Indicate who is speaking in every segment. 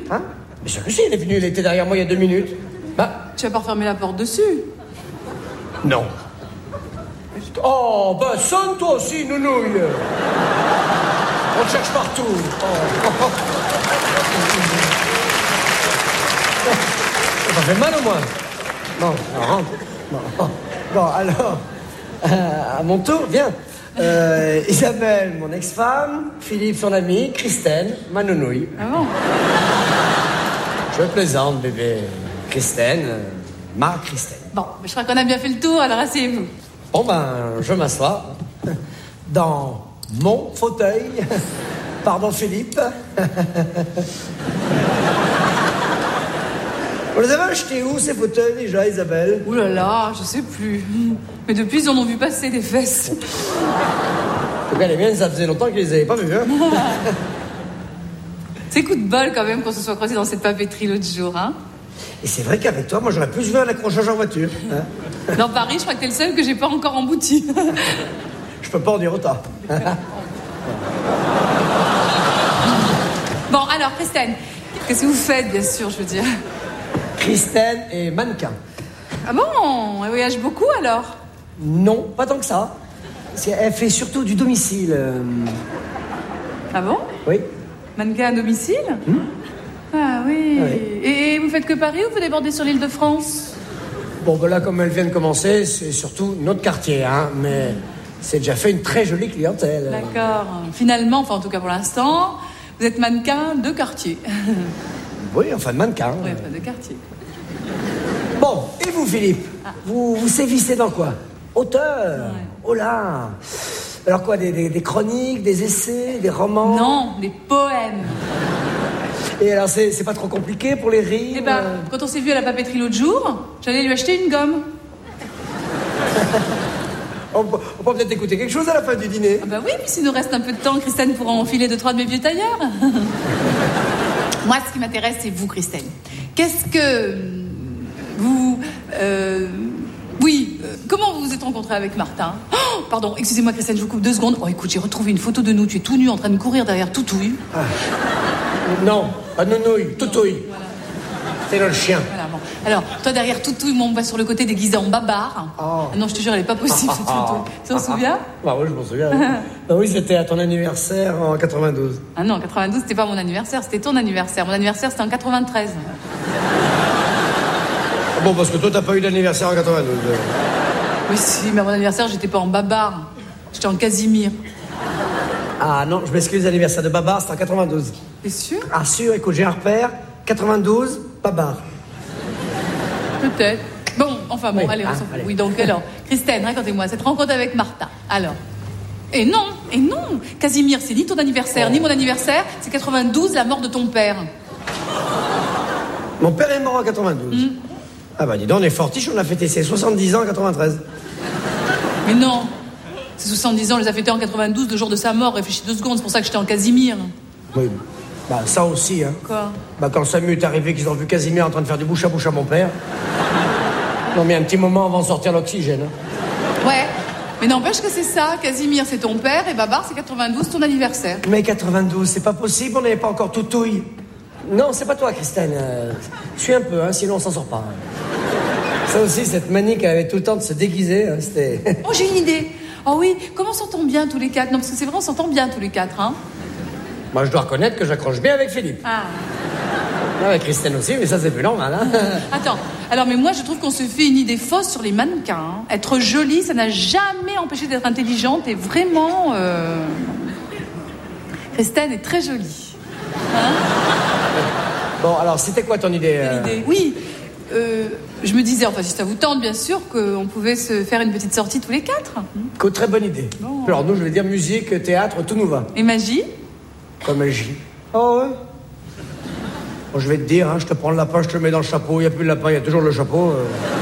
Speaker 1: Hein? Mais sûr que si, elle est venue, elle était derrière moi il y a 2 minutes. Bah...
Speaker 2: Tu vas pas refermer la porte dessus?
Speaker 1: Non. Oh, bah sonne toi aussi, nounouille. On te cherche partout. Oh. Ça fait mal au moins. Bon, alors, rentre. Bon, alors, à mon tour, viens. Isabelle, mon ex-femme, Philippe, son ami, Christine, ma nounouille.
Speaker 2: Ah bon?
Speaker 1: Je plaisante, bébé. Christine, ma Christine.
Speaker 2: Bon, je crois qu'on a bien fait le tour, alors asseyez-vous.
Speaker 1: Bon, ben, je m'assois dans mon fauteuil. Pardon, Philippe. Vous les avez achetés où, ces fauteuils, déjà, Isabelle?
Speaker 2: Ouh là là, je sais plus. Mais depuis, ils en ont vu passer des fesses.
Speaker 1: En tout cas, les miennes, ça faisait longtemps qu'ils les avaient pas vus, hein.
Speaker 2: C'est coup de bol, quand même, qu'on se soit croisés dans cette papeterie l'autre jour, hein.
Speaker 1: Et c'est vrai qu'avec toi, moi, j'aurais plus vu un accrochage en voiture. Hein.
Speaker 2: Dans Paris, je crois que t'es le seul que j'ai pas encore embouti.
Speaker 1: Je peux pas en dire autant.
Speaker 2: Bon, alors, Christine, qu'est-ce que vous faites, bien sûr, je veux dire?
Speaker 1: Christine est mannequin.
Speaker 2: Ah bon? Elle voyage beaucoup, alors?
Speaker 1: Non, pas tant que ça. Elle fait surtout du domicile.
Speaker 2: Ah bon?
Speaker 1: Oui.
Speaker 2: Mannequin à domicile? Ah oui.
Speaker 1: Oui.
Speaker 2: Et vous faites que Paris ou vous débordez sur l'île de France?
Speaker 1: Bon, ben là, comme elle vient de commencer, c'est surtout notre quartier, hein. Mais c'est déjà fait une très jolie clientèle.
Speaker 2: D'accord. Finalement, enfin en tout cas pour l'instant, vous êtes mannequin de quartier.
Speaker 1: Oui, enfin de mannequin.
Speaker 2: Oui, pas de quartier.
Speaker 1: Bon, et vous, Philippe? Vous sévissez dans quoi? Auteur?
Speaker 2: Ouais.
Speaker 1: Oh là! Alors quoi, des chroniques, des essais, des romans?
Speaker 2: Non, des poèmes.
Speaker 1: Et alors, c'est pas trop compliqué pour les rimes?
Speaker 2: Eh ben, quand on s'est vu à la papeterie l'autre jour, j'allais lui acheter une gomme.
Speaker 1: On peut peut-être écouter quelque chose à la fin du dîner.
Speaker 2: Ah bah oui, puis s'il nous reste un peu de temps, Christine pourra enfiler 2-3 de mes vieux tailleurs. Moi, ce qui m'intéresse, c'est vous, Christine. Qu'est-ce que vous... comment vous vous êtes rencontrés avec Martin? Oh, pardon, excusez-moi, Christine, je vous coupe 2 secondes. Oh, écoute, j'ai retrouvé une photo de nous. Tu es tout nu en train de courir derrière Toutouille.
Speaker 1: Ah. Non, pas nounouille, Toutouille.
Speaker 2: Voilà.
Speaker 1: C'est notre chien.
Speaker 2: Voilà, bon. Alors, toi, derrière Toutouille, moi, on me voit sur le côté déguisé en babard.
Speaker 1: Oh.
Speaker 2: Ah non, je te jure, elle est pas possible, cette photo. Tu t'en souviens?
Speaker 1: Ah oui, je m'en souviens. Ah oui, c'était à ton anniversaire en 92.
Speaker 2: Ah non, en 92, c'était pas mon anniversaire, c'était ton anniversaire. Mon anniversaire, c'était en 93.
Speaker 1: Ah bon, parce que toi, t'as pas eu d'anniversaire en 92.
Speaker 2: Oui, si, mais à mon anniversaire, j'étais pas en babard. J'étais en Casimir.
Speaker 1: Ah non, je m'excuse, l'anniversaire de Babar, c'était en 92.
Speaker 2: T'es sûr?
Speaker 1: Ah sûr, écoute, j'ai un repère, 92, Babar.
Speaker 2: Peut-être. Bon, enfin bon,
Speaker 1: Oui,
Speaker 2: allez, on s'en fout.
Speaker 1: allez.
Speaker 2: Oui, donc alors, Christine, racontez-moi cette rencontre avec Martha. Alors. Et non, Casimir, c'est ni ton anniversaire, ni mon anniversaire, c'est 92, la mort de ton père.
Speaker 1: Mon père est mort en 92. Ah bah dis donc, on est fortiche, on a fêté ses 70 ans en 93.
Speaker 2: Mais non, ces 70 ans, on les a fêtés en 92, le jour de sa mort. Réfléchis 2 secondes, c'est pour ça que j'étais en Casimir.
Speaker 1: Oui, bah ça aussi, hein.
Speaker 2: Quoi?
Speaker 1: Bah quand Samu est arrivé, qu'ils ont vu Casimir en train de faire du bouche à mon père. Non mais un petit moment avant de sortir l'oxygène. Hein.
Speaker 2: Ouais, mais n'empêche que c'est ça, Casimir, c'est ton père, et Babar, c'est 92, ton anniversaire.
Speaker 1: Mais 92, c'est pas possible, on n'avait pas encore Toutouille. Non, c'est pas toi, Christine. Suis un peu, hein, sinon on s'en sort pas. Ça aussi, cette manie qu'elle avait tout le temps de se déguiser, hein, c'était...
Speaker 2: Oh, j'ai une idée. Oh oui, comment on s'entend bien tous les 4? Non, parce que c'est vrai, on s'entend bien tous les 4, hein.
Speaker 1: Moi, je dois reconnaître que j'accroche bien avec Philippe.
Speaker 2: Ah.
Speaker 1: Avec Christine aussi, mais ça, c'est plus normal, hein.
Speaker 2: Attends, alors mais moi je trouve qu'on se fait une idée fausse sur les mannequins. Hein. Être jolie, ça n'a jamais empêché d'être intelligente et vraiment... Christine est très jolie. Hein?
Speaker 1: Bon, alors, c'était quoi ton idée
Speaker 2: L'idée, oui. Je me disais, enfin si ça vous tente bien sûr, qu'on pouvait se faire une petite sortie tous les 4.
Speaker 1: Écoute, très bonne idée.
Speaker 2: Bon.
Speaker 1: Alors nous, je vais dire musique, théâtre, tout nous va.
Speaker 2: Et magie?
Speaker 1: Comme magie. Oh ouais. Bon, je vais te dire, hein, je te prends le lapin, je te le mets dans le chapeau. Il n'y a plus de lapin, il y a toujours le chapeau.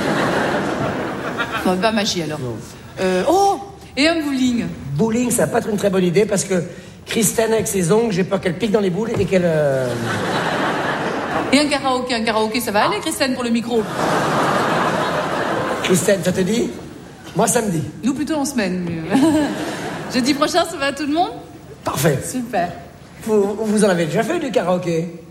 Speaker 2: Non, pas magie alors. Oh, et un bowling.
Speaker 1: Bowling, ça va pas être une très bonne idée parce que Christine, avec ses ongles, j'ai peur qu'elle pique dans les boules et qu'elle...
Speaker 2: Et un karaoké, ça va aller, Christine, pour le micro?
Speaker 1: Christine, ça te dit? Moi, samedi.
Speaker 2: Nous, plutôt en semaine. Mais... Jeudi prochain, ça va à tout le monde?
Speaker 1: Parfait.
Speaker 2: Super.
Speaker 1: Vous en avez déjà fait du karaoké?